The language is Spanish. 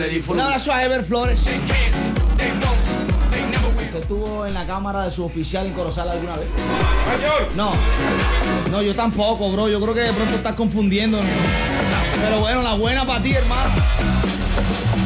Un abrazo a Ever Flores. ¿Usted estuvo en la cámara de su oficial en Corozal alguna vez? Señor. No, yo tampoco, bro. Yo creo que de pronto estás confundiendo. Pero bueno, la buena para ti, hermano.